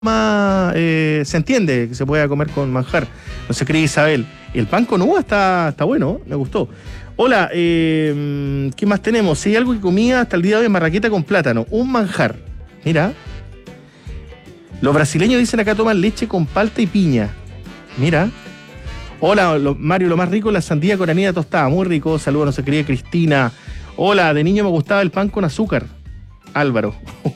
más se entiende que se pueda comer con manjar. No se cree Isabel. Y el pan con uva está bueno, me gustó. Hola, ¿qué más tenemos? Si hay algo que comía hasta el día de hoy, marraqueta con plátano. Un manjar. Mira. Los brasileños dicen acá toman leche con palta y piña. Mira. Hola, Mario, lo más rico es la sandía con harina tostada. Muy rico. Saludos, no se cree Cristina. Hola, de niño me gustaba el pan con azúcar. Álvaro.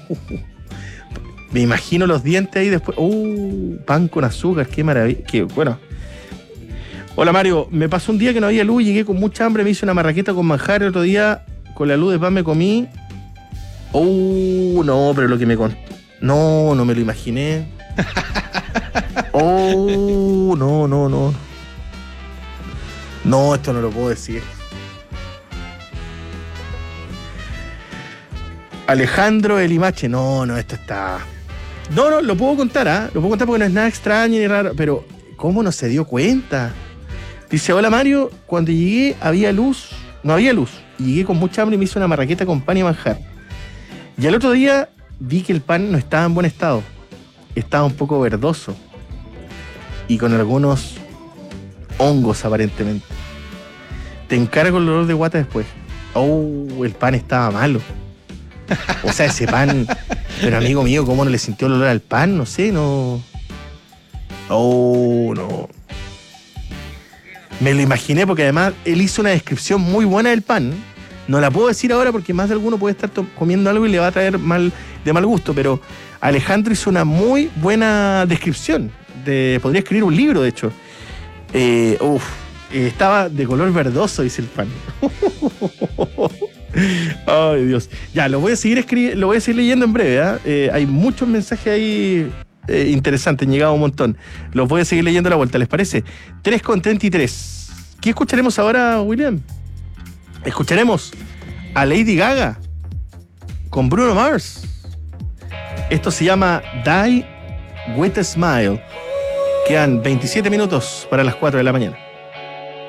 Me imagino los dientes ahí después. Pan con azúcar, qué maravilla. Qué bueno. Hola Mario, me pasó un día que no había luz, llegué con mucha hambre, me hice una marraqueta con manjar, el otro día con la luz de pan me comí. No, pero lo que me contó. No me lo imaginé. No. No, esto no lo puedo decir. Alejandro Elimache, no, esto está... No, lo puedo contar, ¿ah? Lo puedo contar porque no es nada extraño ni raro, pero ¿cómo no se dio cuenta? Dice, hola Mario, cuando llegué no había luz, y llegué con mucha hambre y me hice una marraqueta con pan y manjar. Y al otro día vi que el pan no estaba en buen estado, estaba un poco verdoso y con algunos hongos aparentemente. Te encargo el dolor de guata después. El pan estaba malo. O sea, ese pan... Pero amigo mío, ¿cómo no le sintió el olor al pan? No sé, no... No. Me lo imaginé porque además él hizo una descripción muy buena del pan. No la puedo decir ahora porque más de alguno puede estar comiendo algo y le va a traer de mal gusto, pero Alejandro hizo una muy buena descripción. Podría escribir un libro, de hecho. Estaba de color verdoso, dice el pan. Ay, Dios. Ya, lo voy a seguir leyendo en breve, ¿eh? Hay muchos mensajes ahí interesantes, han llegado un montón. Los voy a seguir leyendo a la vuelta, ¿les parece? 3:33. ¿Qué escucharemos ahora, William? Escucharemos a Lady Gaga con Bruno Mars. Esto se llama Die With a Smile. Quedan 27 minutos para las 4 de la mañana.